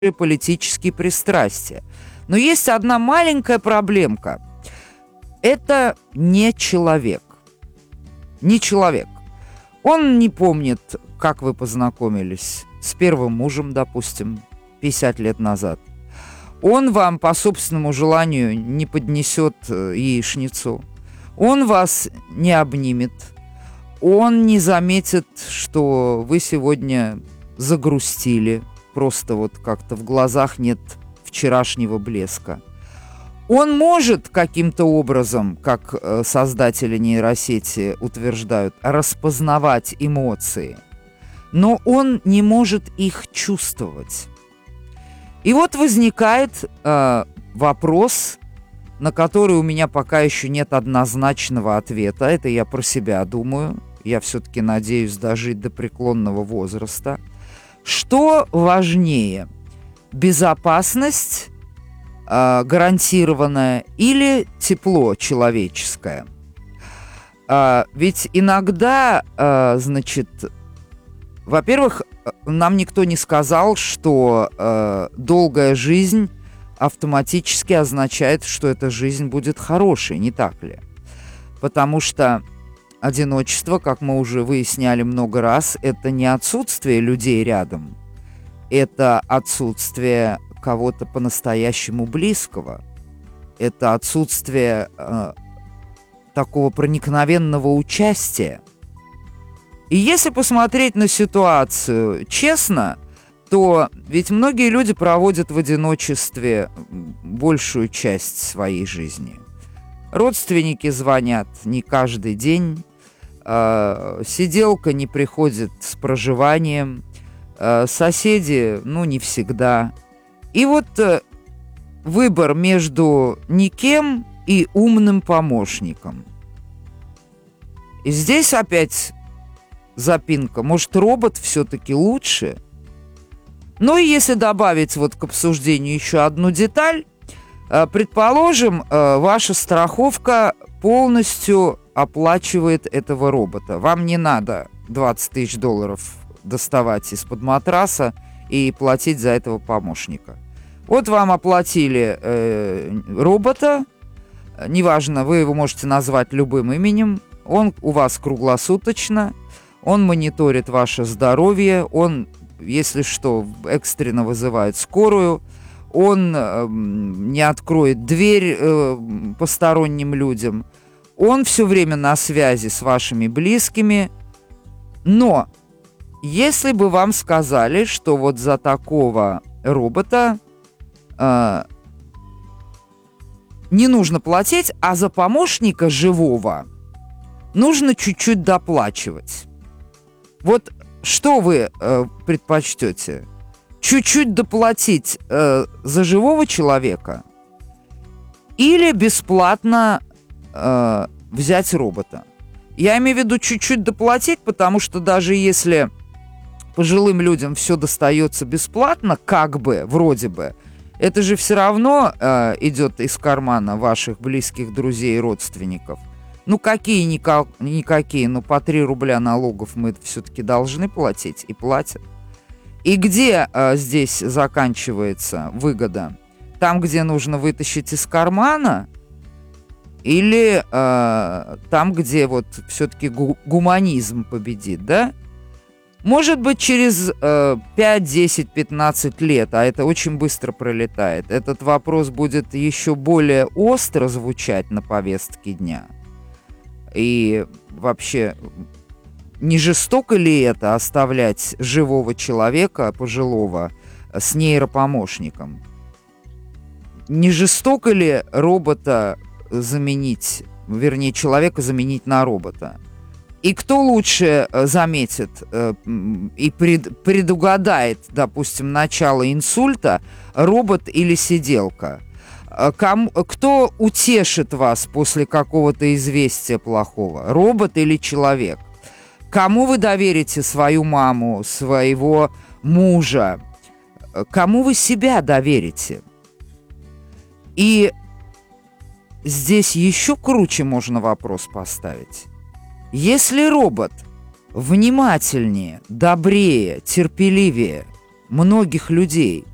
политические пристрастия. Но есть одна маленькая проблемка. Это не человек. Не человек. Он не помнит, как вы познакомились с первым мужем, допустим, 50 лет назад. Он вам по собственному желанию не поднесет яичницу. Он вас не обнимет. Он не заметит, что вы сегодня загрустили. Просто вот как-то в глазах нет вчерашнего блеска. Он может каким-то образом, как создатели нейросети утверждают, распознавать эмоции, но он не может их чувствовать. И вот возникает вопрос, на который у меня пока еще нет однозначного ответа. Это я про себя думаю. Я все-таки надеюсь дожить до преклонного возраста. Что важнее? Безопасность гарантированная или тепло человеческое? Ведь иногда, во-первых, нам никто не сказал, что долгая жизнь автоматически означает, что эта жизнь будет хорошей, не так ли? Потому что одиночество, как мы уже выясняли много раз, это не отсутствие людей рядом, это отсутствие кого-то по-настоящему близкого, это отсутствие такого проникновенного участия. И если посмотреть на ситуацию честно, то ведь многие люди проводят в одиночестве большую часть своей жизни. Родственники звонят не каждый день, сиделка не приходит с проживанием, соседи, не всегда. И вот выбор между никем и умным помощником. И здесь опять запинка. Может, робот все-таки лучше? Ну и если добавить вот к обсуждению еще одну деталь, предположим, ваша страховка полностью оплачивает этого робота. Вам не надо 20 тысяч долларов доставать из-под матраса и платить за этого помощника. Вот вам оплатили робота, неважно, вы его можете назвать любым именем, он у вас круглосуточно, он мониторит ваше здоровье, он, если что, экстренно вызывает скорую, он не откроет дверь посторонним людям, он все время на связи с вашими близкими. Но если бы вам сказали, что вот за такого робота не нужно платить, а за помощника живого нужно чуть-чуть доплачивать. Вот что вы предпочтете? Чуть-чуть доплатить за живого человека или бесплатно взять робота? Я имею в виду чуть-чуть доплатить, потому что даже если пожилым людям все достается бесплатно, как бы, вроде бы, это же все равно идет из кармана ваших близких друзей и родственников. Ну, какие-никакие, но по 3 рубля налогов мы все-таки должны платить и платят. И где здесь заканчивается выгода? Там, где нужно вытащить из кармана, или там, где вот все-таки гуманизм победит, да? Может быть, через 5, 10, 15 лет, а это очень быстро пролетает, этот вопрос будет еще более остро звучать на повестке дня. И вообще, не жестоко ли это оставлять живого человека, пожилого, с нейропомощником? Не жестоко ли робота заменить, вернее, человека заменить на робота? И кто лучше заметит и предугадает, допустим, начало инсульта, робот или сиделка? Кто утешит вас после какого-то известия плохого, робот или человек? Кому вы доверите свою маму, своего мужа? Кому вы себя доверите? И здесь еще круче можно вопрос поставить. Если робот внимательнее, добрее, терпеливее многих людей,